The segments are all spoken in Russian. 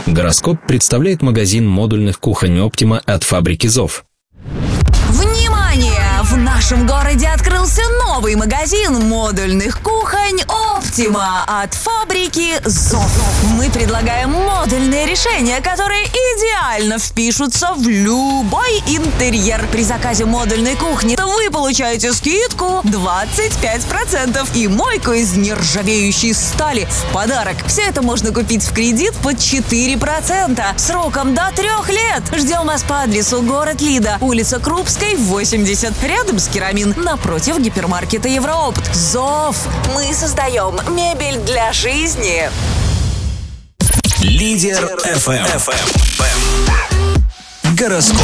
Гороскоп представляет магазин модульных кухонь «Оптима» от фабрики «Зов». Внимание! В нашем городе открылся новый магазин модульных кухонь «Оптима» от фабрики «Зов». Мы предлагаем модульные решения, которые идеально впишутся в любой интерьер. При заказе модульной кухни вы получаете скидку 25% и мойку из нержавеющей стали в подарок. Все это можно купить в кредит под 4%, сроком до 3 лет. Ждем вас по адресу город Лида, улица Крупской, 80, рядом с Керамин, напротив гипермаркета Евроопт. «Зов». Мы создаем мебель для жизни. Лидер FM. Гороскоп.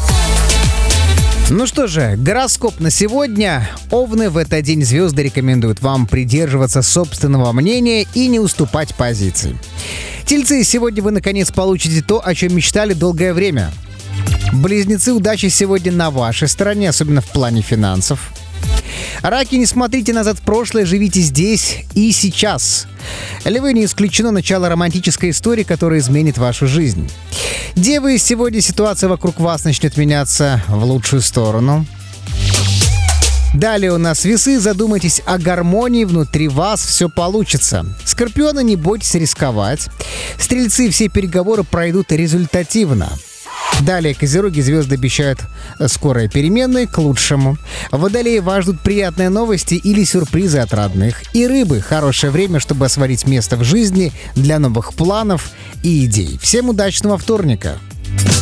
Ну что же, гороскоп на сегодня. Овны, в этот день звезды рекомендуют вам придерживаться собственного мнения и не уступать позиции. Тельцы, сегодня вы наконец получите то, о чем мечтали долгое время. Близнецы, удачи сегодня на вашей стороне, особенно в плане финансов. Раки, не смотрите назад в прошлое, живите здесь и сейчас. Львы, не исключено начало романтической истории, которая изменит вашу жизнь. Девы, сегодня ситуация вокруг вас начнет меняться в лучшую сторону. Далее у нас весы, задумайтесь о гармонии, внутри вас все получится. Скорпионы, не бойтесь рисковать. Стрельцы, все переговоры пройдут результативно. Далее козероги, звезды обещают скорые перемены к лучшему. Водолеи, вас ждут приятные новости или сюрпризы от родных. И рыбы, хорошее время, чтобы освоить место в жизни для новых планов и идей. Всем удачного вторника!